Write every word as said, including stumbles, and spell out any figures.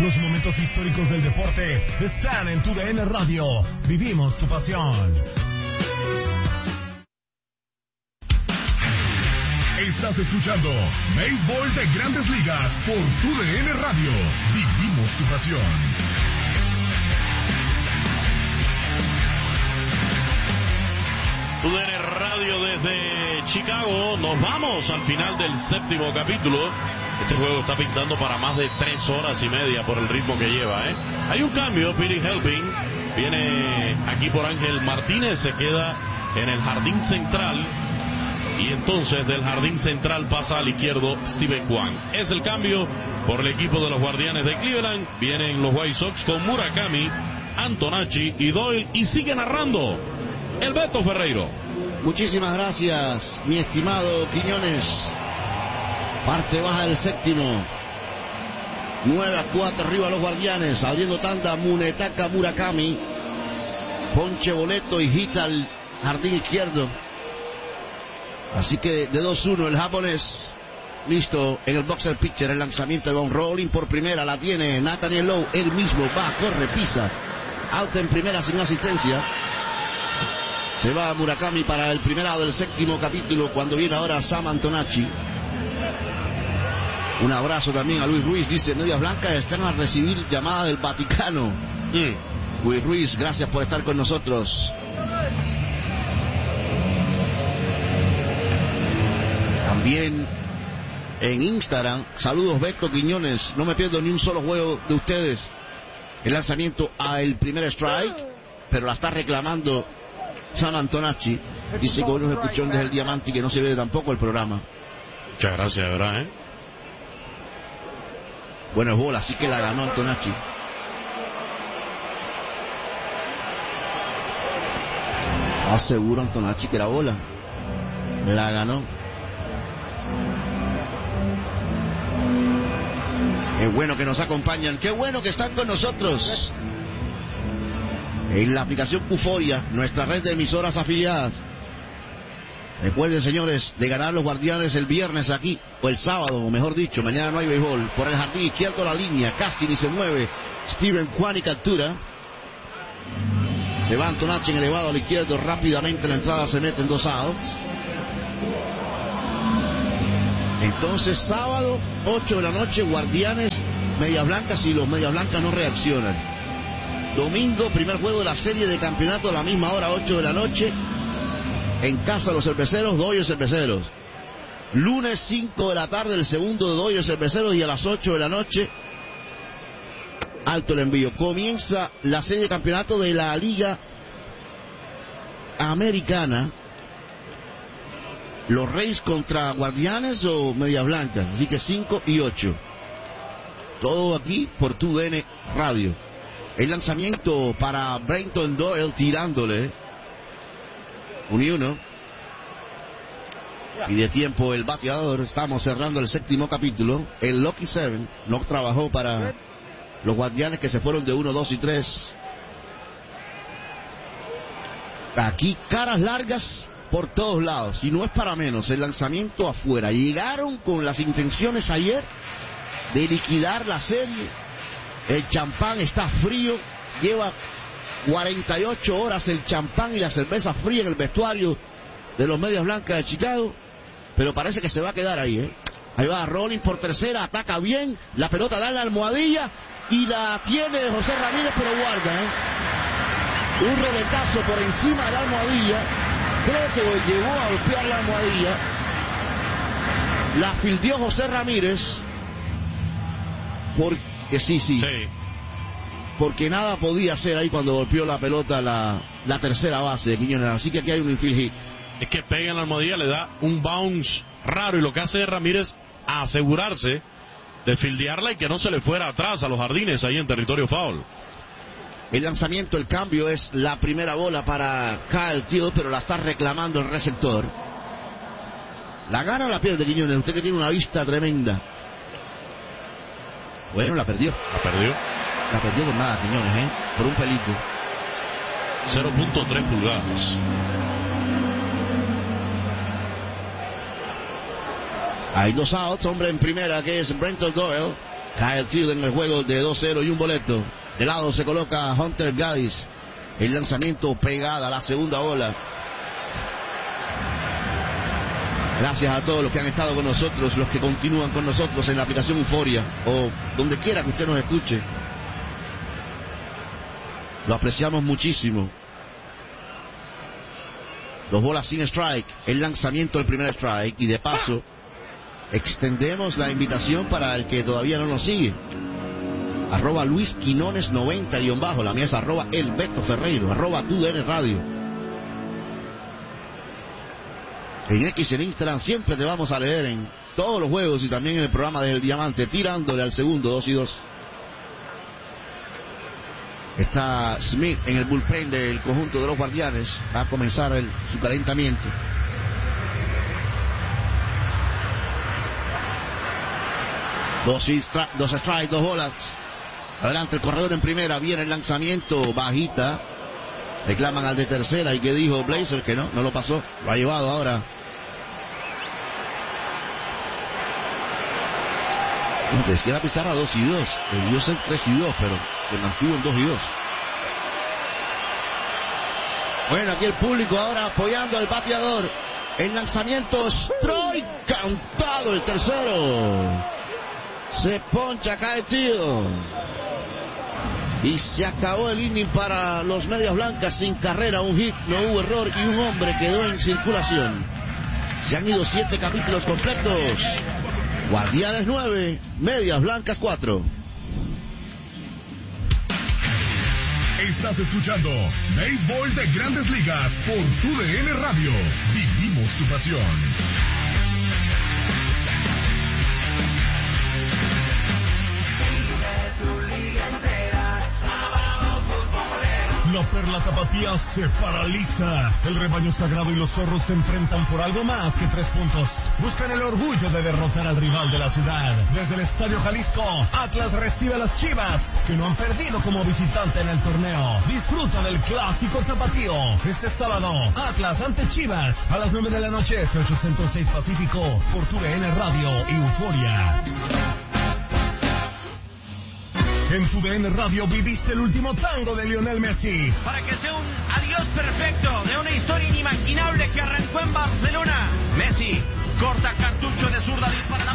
Los momentos históricos del deporte están en tu D N Radio. Vivimos tu pasión. Estás escuchando Béisbol de Grandes Ligas por tu D N Radio. Vivimos tu pasión. Tu D N Radio desde Chicago. Nos vamos al final del séptimo capítulo. Este juego está pintando para más de tres horas y media por el ritmo que lleva, ¿eh? Hay un cambio. Pete Helping viene aquí por Ángel Martínez, se queda en el jardín central. Y entonces del jardín central pasa al izquierdo Steven Kwan. Es el cambio por el equipo de los Guardianes de Cleveland. Vienen los White Sox con Murakami, Antonacci y Doyle. Y sigue narrando el Beto Ferreiro. Muchísimas gracias, mi estimado Quiñones. Parte baja del séptimo. nueve a cuatro arriba los Guardianes. Abriendo tanda Munetaka Murakami. Ponche Boleto y hita al jardín izquierdo. Así que de dos uno el japonés. Listo en el boxer pitcher. El lanzamiento de Von Rolling por primera. La tiene Nathaniel Lowe. Él mismo va, corre, pisa. Alta en primera sin asistencia. Se va Murakami para el primer lado del séptimo capítulo. Cuando viene ahora Sam Antonacci. Un abrazo también a Luis Ruiz. Dice, Medias Blancas están a recibir llamada del Vaticano. Mm. Luis Ruiz, gracias por estar con nosotros. También en Instagram, saludos Beto Quiñones. No me pierdo ni un solo juego de ustedes. El lanzamiento a el primer strike, pero la está reclamando Sam Antonacci. Dice que hoy nos escuchó desde el Diamante y que no se ve tampoco el programa. Muchas gracias, ¿verdad? ¿eh? Buenas bolas, así que la ganó Antonacci. Aseguro Antonacci que la bola la ganó. Qué bueno que nos acompañan, qué bueno que están con nosotros en la aplicación Cuforia, nuestra red de emisoras afiliadas. Recuerden, señores, de ganar los Guardianes el viernes aquí, o el sábado, o mejor dicho, mañana no hay béisbol. Por el jardín izquierdo la línea, casi ni se mueve. Steven Kwan y captura. Se va Antonacci en elevado al izquierdo, rápidamente la entrada se mete en dos outs. Entonces, sábado, ocho de la noche, Guardianes, Medias Blancas, y los Medias Blancas no reaccionan. Domingo, primer juego de la serie de campeonato a la misma hora, ocho de la noche. En casa los cerveceros, Dodgers cerveceros. Lunes cinco de la tarde, el segundo de Dodgers cerveceros, y a las ocho de la noche, alto el envío. Comienza la serie de campeonato de la Liga Americana. Los Reyes contra Guardianes o Medias Blancas. Así que cinco y ocho. Todo aquí por tu D N Radio. El lanzamiento para Brenton Doyle tirándole. Un y uno. Y de tiempo el bateador. Estamos cerrando el séptimo capítulo. El Lucky Seven no trabajó para los Guardianes, que se fueron de uno, dos y tres. Aquí caras largas por todos lados. Y no es para menos. El lanzamiento afuera. Llegaron con las intenciones ayer de liquidar la serie. El champán está frío. Lleva cuarenta y ocho horas el champán y la cerveza fría en el vestuario de los Medias Blancas de Chicago, pero parece que se va a quedar ahí, ¿eh? Ahí va Rolling por tercera, ataca bien, la pelota da en la almohadilla y la tiene José Ramírez, pero guarda, ¿eh? Un roletazo por encima de la almohadilla, creo que llegó a golpear la almohadilla, la fildeó José Ramírez, porque sí, sí. sí. Porque nada podía hacer ahí cuando golpeó la pelota la, la tercera base de Quiñones. Así que aquí hay un infield hit. Es que pega en la almohadilla, le da un bounce raro, y lo que hace Ramírez a asegurarse de fildearla y que no se le fuera atrás a los Jardines ahí en territorio foul. El lanzamiento, el cambio es la primera bola para Kyle Teel, pero la está reclamando el receptor. ¿La gana o la pierde Quiñones? Usted que tiene una vista tremenda. Bueno, la perdió. La perdió. La perdió con nada, Quiñones, ¿eh? Por un pelito. cero punto tres pulgadas. Hay dos outs, hombre en primera, que es Brenton Doyle. Kyle Teel en el juego de dos cero y un boleto. De lado se coloca Hunter Gaddis. El lanzamiento pegada a la segunda ola. Gracias a todos los que han estado con nosotros, los que continúan con nosotros en la aplicación Euforia o donde quiera que usted nos escuche. Lo apreciamos muchísimo. Dos bolas sin strike, el lanzamiento del primer strike y de paso extendemos la invitación para el que todavía no nos sigue. Arroba Luis Quinones noventa guión bajo, la mía es arroba El Beto Ferreiro, arroba Tu D N Radio. En X, en Instagram, siempre te vamos a leer en todos los juegos y también en el programa desde el Diamante, tirándole al segundo, dos y dos. Está Smith en el bullpen del conjunto de los Guardianes. Va a comenzar el, su calentamiento. Dos, stra- dos strikes, dos bolas. Adelante el corredor en primera. Viene el lanzamiento bajita. Reclaman al de tercera. ¿Y qué dijo Blazer? Que no, no lo pasó. Lo ha llevado ahora. No, decía la pizarra dos y dos. Debió ser tres y dos, pero se mantuvo en dos y dos. Bueno, aquí el público ahora apoyando al bateador. El lanzamiento strike cantado el tercero. Se poncha Kyle Teel. Y se acabó el inning para los Medias Blancas sin carrera, un hit, no hubo error y un hombre quedó en circulación. Se han ido siete capítulos completos. Guardianes nueve, Medias Blancas cuatro. Estás escuchando Béisbol de Grandes Ligas por Tu D N Radio. Vivimos tu pasión. La perla tapatía se paraliza. El rebaño sagrado y los zorros se enfrentan por algo más que tres puntos. Buscan el orgullo de derrotar al rival de la ciudad. Desde el Estadio Jalisco, Atlas recibe a las Chivas, que no han perdido como visitante en el torneo. Disfruta del clásico tapatío. Este sábado, Atlas ante Chivas, a las nueve de la noche, este ochocientos seis Pacífico, por Tu D N Radio y Euforia. En Tu D N Radio viviste el último tango de Lionel Messi. Para que sea un adiós perfecto de una historia inimaginable que arrancó en Barcelona. Messi corta cartucho de zurda, dispara la